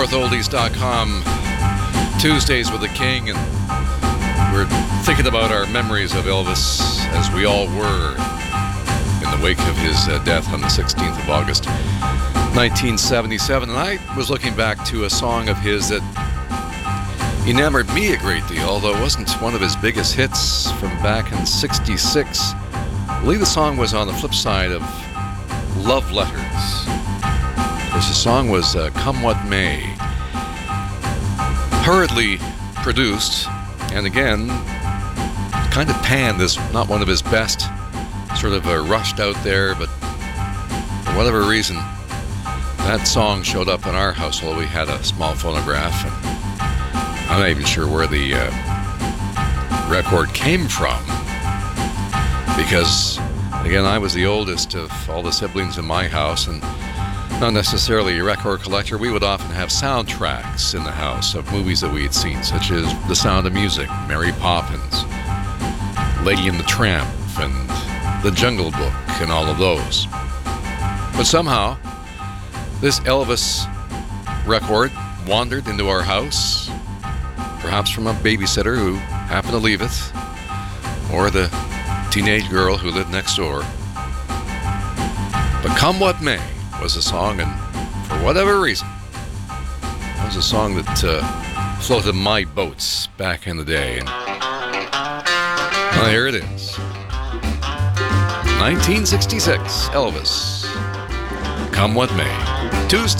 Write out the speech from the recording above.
NorthOldies.com, Tuesdays with the King, and we're thinking about our memories of Elvis, as we all were, in the wake of his death on the 16th of August, 1977. And I was looking back to a song of his that enamored me a great deal, although it wasn't one of his biggest hits from back in '66. I believe the song was on the flip side of Love Letters. The song was Come What May. Hurriedly produced, and again, kind of panned as not one of his best, sort of rushed out there, but for whatever reason, that song showed up in our household. We had a small phonograph, and I'm not even sure where the record came from, because, again, I was the oldest of all the siblings in my house, and not necessarily a record collector. We would often have soundtracks in the house of movies that we had seen, such as The Sound of Music, Mary Poppins, Lady and the Tramp, and The Jungle Book, and all of those. But somehow, this Elvis record wandered into our house, perhaps from a babysitter who happened to leave it, or the teenage girl who lived next door. But Come What May was a song, and for whatever reason, it was a song that floated my boats back in the day. And well, here it is. 1966, Elvis, Come What May. Tuesday.